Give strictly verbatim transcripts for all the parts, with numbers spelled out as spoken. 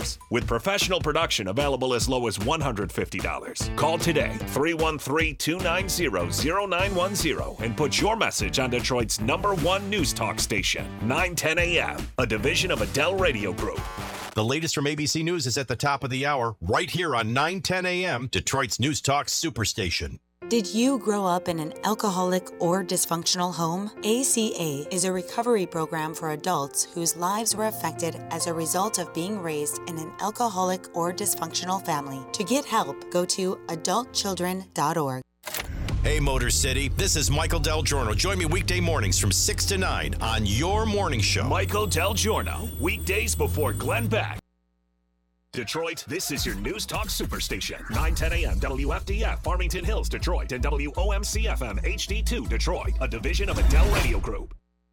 dollars. With professional production available as low as one hundred fifty dollars. Call today, three one three, two nine zero, zero nine one zero, and put your message on Detroit's number one news talk station, nine ten A M, a division of Adele Radio Group. The latest from A B C News is at the top of the hour, right here on nine ten A M, Detroit's News Talk Superstation. Did you grow up in an alcoholic or dysfunctional home? A C A is a recovery program for adults whose lives were affected as a result of being raised in an alcoholic or dysfunctional family. To get help, go to adult children dot org. Hey, Motor City, this is Michael Del Giorno. Join me weekday mornings from six to nine on your morning show. Michael Del Giorno, weekdays before Glenn Beck. Detroit, this is your News Talk Superstation. nine ten A M W F D F, Farmington Hills, Detroit, and W O M C F M H D two, Detroit, a division of Adele Radio Group.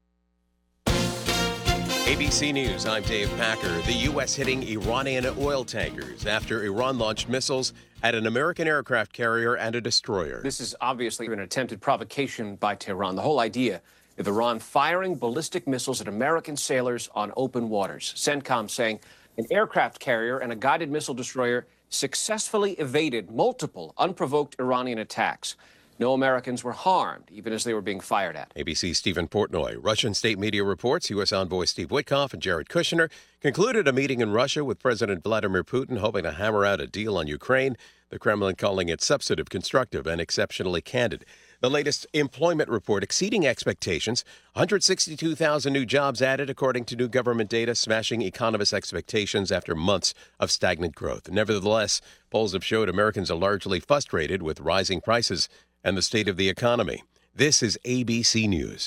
A B C News, I'm Dave Packer. The U S hitting Iranian oil tankers after Iran launched missiles at an American aircraft carrier and a destroyer. This is obviously an attempted provocation by Tehran. The whole idea of Iran firing ballistic missiles at American sailors on open waters. CENTCOM saying an aircraft carrier and a guided missile destroyer successfully evaded multiple unprovoked Iranian attacks. No Americans were harmed, even as they were being fired at. A B C's Stephen Portnoy. Russian state media reports U S envoy Steve Witkoff and Jared Kushner concluded a meeting in Russia with President Vladimir Putin, hoping to hammer out a deal on Ukraine, the Kremlin calling it substantive, constructive, and exceptionally candid. The latest employment report exceeding expectations. one hundred sixty-two thousand new jobs added, according to new government data, smashing economists' expectations after months of stagnant growth. Nevertheless, polls have showed Americans are largely frustrated with rising prices and the state of the economy. This is A B C News.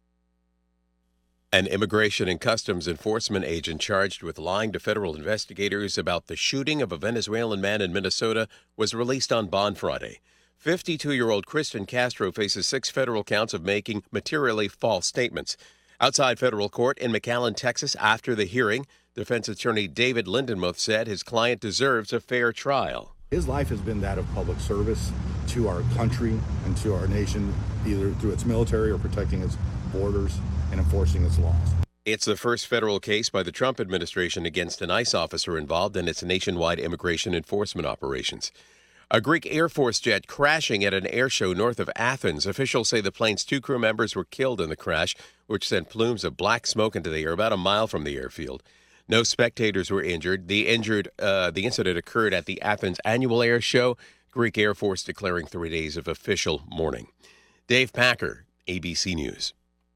An Immigration and Customs Enforcement agent charged with lying to federal investigators about the shooting of a Venezuelan man in Minnesota was released on bond Friday. fifty-two-year-old Kristen Castro faces six federal counts of making materially false statements. Outside federal court in McAllen, Texas, after the hearing, defense attorney David Lindenmuth said his client deserves a fair trial. His life has been that of public service to our country and to our nation, either through its military or protecting its borders and enforcing its laws. It's the first federal case by the Trump administration against an ICE officer involved in its nationwide immigration enforcement operations. A Greek Air Force jet crashing at an air show north of Athens. Officials say the plane's two crew members were killed in the crash, which sent plumes of black smoke into the air about a mile from the airfield. No spectators were injured. The injured, uh, the incident occurred at the Athens Annual Air Show. Greek Air Force declaring three days of official mourning. Dave Packer, A B C News.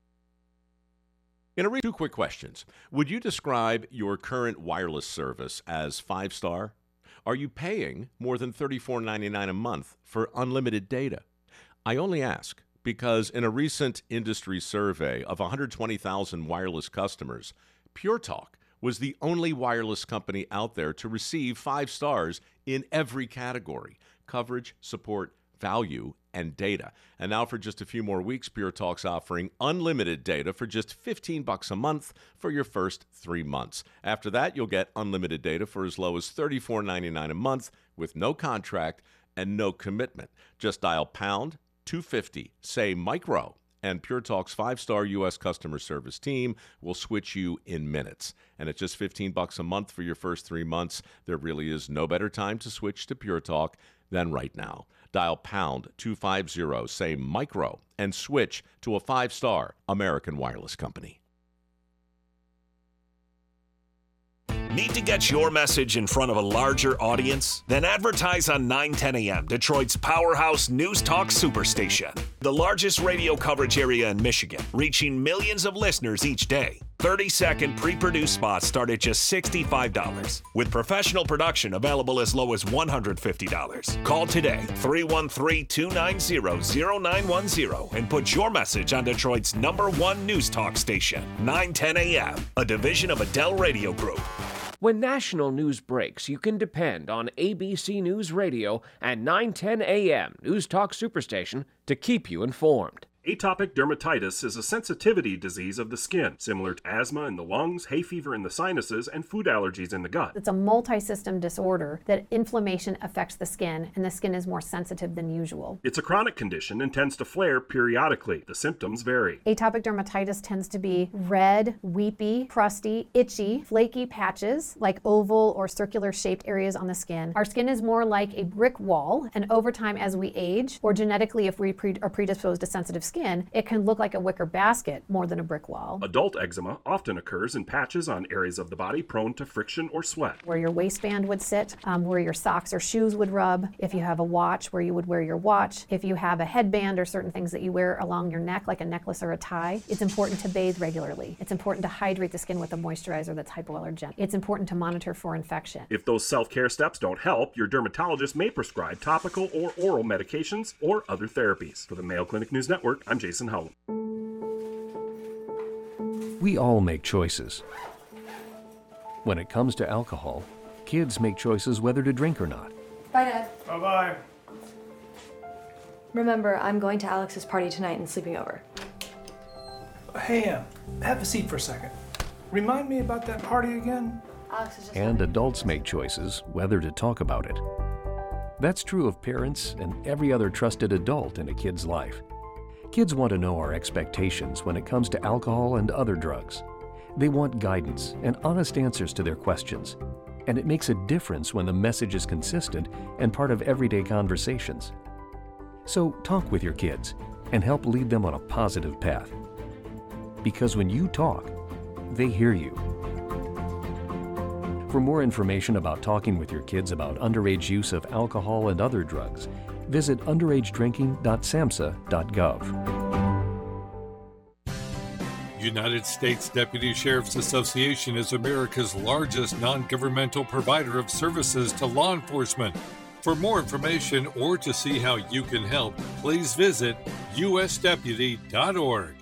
In a read, two quick questions. Would you describe your current wireless service as five-star? Are you paying more than thirty-four ninety-nine a month for unlimited data? I only ask because in a recent industry survey of one hundred twenty thousand wireless customers, Pure Talk was the only wireless company out there to receive five stars in every category: coverage, support, value, and data. And now for just a few more weeks, Pure Talk's offering unlimited data for just fifteen bucks a month for your first three months. After that, you'll get unlimited data for as low as thirty-four ninety-nine a month with no contract and no commitment. Just dial pound two fifty, say micro, and Pure Talk's five-star U S customer service team will switch you in minutes. And at just fifteen bucks a month for your first three months, there really is no better time to switch to Pure Talk than right now. Dial pound two fifty, say micro, and switch to a five-star American wireless company. Need to get your message in front of a larger audience? Then advertise on nine ten A M, Detroit's powerhouse News Talk Superstation. The largest radio coverage area in Michigan, reaching millions of listeners each day. thirty-second pre-produced spots start at just sixty-five dollars, with professional production available as low as one hundred fifty dollars. Call today, three one three, two nine zero, zero nine one zero, and put your message on Detroit's number one News Talk station, nine ten A M, a division of Adele Radio Group. When national news breaks, you can depend on A B C News Radio and nine ten A M News Talk Superstation to keep you informed. Atopic dermatitis is a sensitivity disease of the skin, similar to asthma in the lungs, hay fever in the sinuses, and food allergies in the gut. It's a multi-system disorder that inflammation affects the skin, and the skin is more sensitive than usual. It's a chronic condition and tends to flare periodically. The symptoms vary. Atopic dermatitis tends to be red, weepy, crusty, itchy, flaky patches, like oval or circular shaped areas on the skin. Our skin is more like a brick wall, and over time as we age, or genetically if we pre- are predisposed to sensitive skin, it can look like a wicker basket more than a brick wall. Adult eczema often occurs in patches on areas of the body prone to friction or sweat. Where your waistband would sit, um, where your socks or shoes would rub, if you have a watch, where you would wear your watch, if you have a headband or certain things that you wear along your neck, like a necklace or a tie. It's important to bathe regularly. It's important to hydrate the skin with a moisturizer that's hypoallergenic. It's important to monitor for infection. If those self-care steps don't help, your dermatologist may prescribe topical or oral medications or other therapies. For the Mayo Clinic News Network, I'm Jason Howland. We all make choices. When it comes to alcohol, kids make choices whether to drink or not. Bye, Dad. Bye-bye. Remember, I'm going to Alex's party tonight and sleeping over. Hey, Em, have a seat for a second. Remind me about that party again? Alex is just And adults make choices whether to talk about it. That's true of parents and every other trusted adult in a kid's life. Kids want to know our expectations when it comes to alcohol and other drugs. They want guidance and honest answers to their questions. And it makes a difference when the message is consistent and part of everyday conversations. So talk with your kids and help lead them on a positive path. Because when you talk, they hear you. For more information about talking with your kids about underage use of alcohol and other drugs, visit underage drinking dot samhsa dot gov. United States Deputy Sheriff's Association is America's largest non-governmental provider of services to law enforcement. For more information or to see how you can help, please visit U S deputy dot org.